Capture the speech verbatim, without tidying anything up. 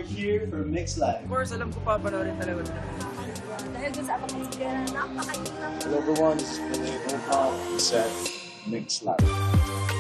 here for Mix Live. Of course, alam ko papanoorin talaga nila. Dahil doon sa abang consider na napakailang Hello everyone, this is Vinny Opa. Set Mix Live.